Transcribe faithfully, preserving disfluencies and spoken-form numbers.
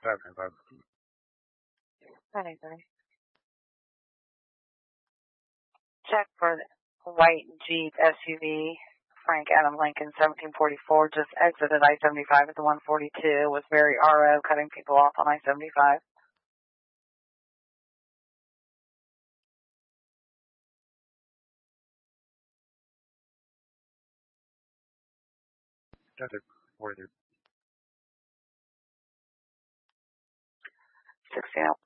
seventy-five. ninety-three. Check for the white Jeep S U V. Frank Adam Lincoln, seventeen forty-four, just exited I seventy-five at the one forty-two, was very R O, cutting people off on I seventy-five. Desert forty-three. sixteen